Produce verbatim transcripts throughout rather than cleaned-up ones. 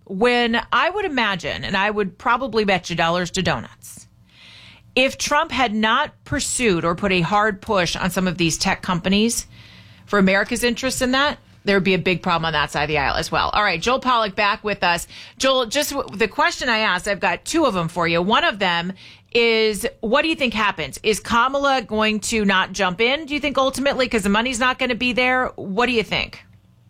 when I would imagine, and I would probably bet you dollars to donuts, if Trump had not pursued or put a hard push on some of these tech companies for America's interest in that, there would be a big problem on that side of the aisle as well. All right, Joel Pollak back with us. Joel, just w- the question I asked, I've got two of them for you. One of them is, what do you think happens? Is Kamala going to not jump in, do you think, ultimately, because the money's not going to be there? What do you think?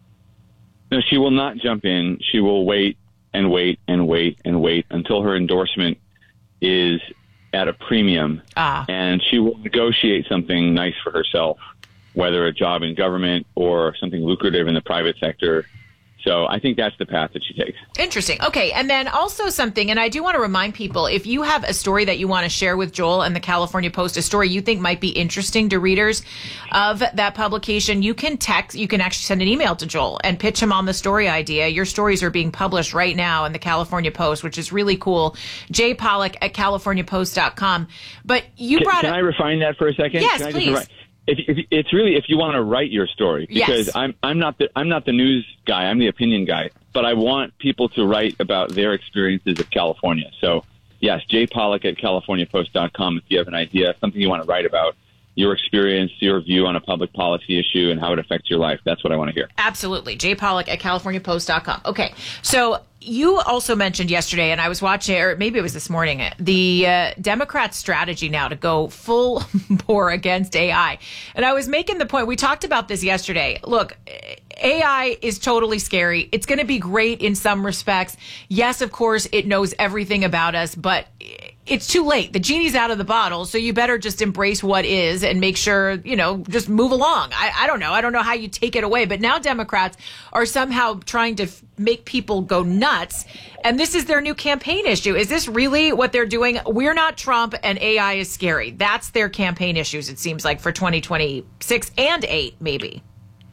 No, she will not jump in. She will wait and wait and wait and wait until her endorsement is at a premium. Ah. And she will negotiate something nice for herself, whether a job in government or something lucrative in the private sector. So I think that's the path that she takes. Interesting. Okay. And then also something, and I do want to remind people, if you have a story that you want to share with Joel and the California Post, a story you think might be interesting to readers of that publication, you can text, you can actually send an email to Joel and pitch him on the story idea. Your stories are being published right now in the California Post, which is really cool. J Pollak at california post dot com. But you can, brought Can a- I refine that for a second? Yes, can I please. Just refine- If, if it's really if you want to write your story, because Yes. I'm I'm not the I'm not the news guy, I'm the opinion guy, but I want people to write about their experiences of California. So yes, J Pollak at california post dot com. If you have an idea, something you want to write about, your experience, your view on a public policy issue, and how it affects your life, that's what I want to hear. Absolutely. J Pollak at california post dot com. Okay. So you also mentioned yesterday, and I was watching, or maybe it was this morning, the uh, Democrats' strategy now to go full bore against A I. And I was making the point, we talked about this yesterday. Look, A I is totally scary. It's going to be great in some respects. Yes, of course, it knows everything about us, but it's too late. The genie's out of the bottle, so you better just embrace what is and make sure, you know, just move along. I, I don't know. I don't know how you take it away, but now Democrats are somehow trying to f- make people go nuts, and this is their new campaign issue. Is this really what they're doing? We're not Trump, and A I is scary. That's their campaign issues, it seems like, for twenty twenty-six and eight, maybe.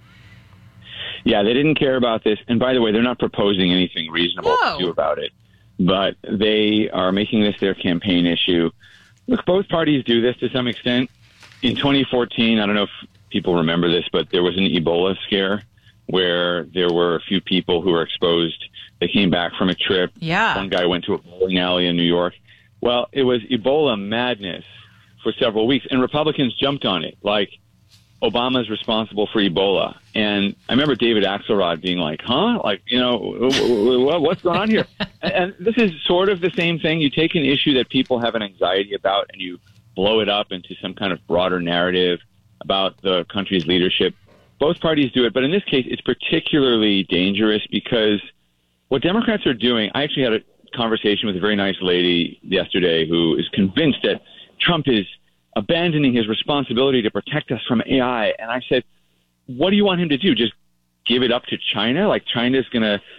Yeah, they didn't care about this. And by the way, they're not proposing anything reasonable No. to do about it. But they are making this their campaign issue. Look, both parties do this to some extent. In twenty fourteen, I don't know if people remember this, but there was an Ebola scare where there were a few people who were exposed. They came back from a trip. Yeah. One guy went to a bowling alley in New York. Well, it was Ebola madness for several weeks, and Republicans jumped on it. Like, Obama's responsible for Ebola. And I remember David Axelrod being like, huh? Like, you know, what's going on here? And this is sort of the same thing. You take an issue that people have an anxiety about and you blow it up into some kind of broader narrative about the country's leadership. Both parties do it. But in this case, it's particularly dangerous because what Democrats are doing, I actually had a conversation with a very nice lady yesterday who is convinced that Trump is abandoning his responsibility to protect us from A I. And I said, what do you want him to do? Just give it up to China? Like China's going to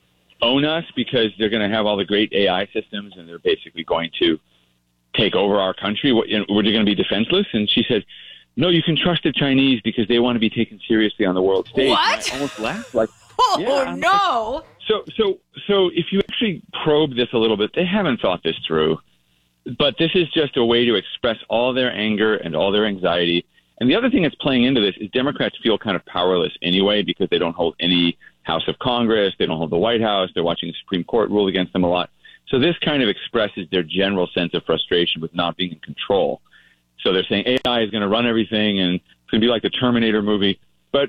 own us because they're going to have all the great A I systems and they're basically going to take over our country? What, you know, we're going to be defenseless? And she said, no, you can trust the Chinese because they want to be taken seriously on the world stage. What? And I almost laughed. Like, Oh, yeah, no. like, so, so, so if you actually probe this a little bit, they haven't thought this through. But this is just a way to express all their anger and all their anxiety. And the other thing that's playing into this is Democrats feel kind of powerless anyway because they don't hold any House of Congress. They don't hold the White House. They're watching the Supreme Court rule against them a lot. So this kind of expresses their general sense of frustration with not being in control. So they're saying A I is going to run everything and it's going to be like the Terminator movie. But,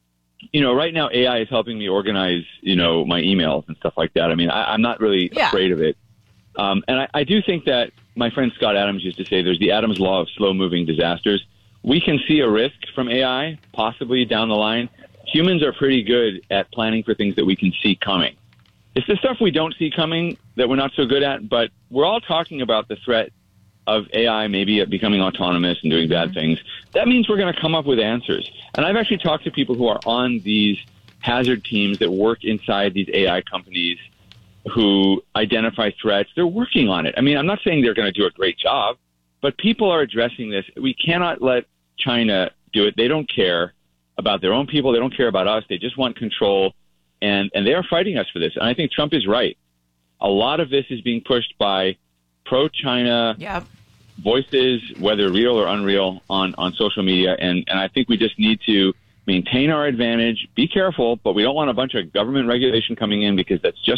you know, right now A I is helping me organize, you know, my emails and stuff like that. I mean, I, I'm not really Yeah. afraid of it. Um, and I, I do think that my friend Scott Adams used to say there's the Adams law of slow-moving disasters. We can see a risk from A I, possibly down the line. Humans are pretty good at planning for things that we can see coming. It's the stuff we don't see coming that we're not so good at, but we're all talking about the threat of A I maybe becoming autonomous and doing bad things. That means we're going to come up with answers. And I've actually talked to people who are on these hazard teams that work inside these A I companies who identify threats. They're working on it. I mean, I'm not saying they're going to do a great job, but people are addressing this. We cannot let China do it. They don't care about their own people. They don't care about us. They just want control, and, and they are fighting us for this. And I think Trump is right. A lot of this is being pushed by pro-China Yep. voices, whether real or unreal, on, on social media. And, and I think we just need to maintain our advantage, be careful, but we don't want a bunch of government regulation coming in because that's just